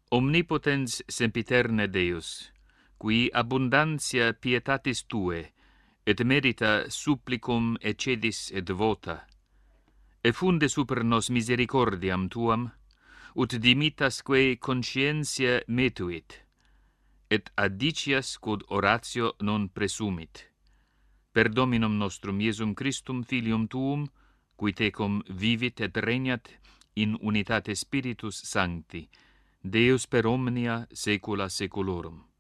Omnipotens sempiterne Deus, qui abundantia pietatis Tue, et merita supplicum excedis et vota, effunde super nos misericordiam Tuam, ut dimitasque conscientia metuit, et adicias quod oratio non presumit. Per Dominum nostrum Iesum Christum Filium Tuum, qui tecum vivit et regnat in unitate Spiritus Sancti, Deus per omnia saecula saeculorum.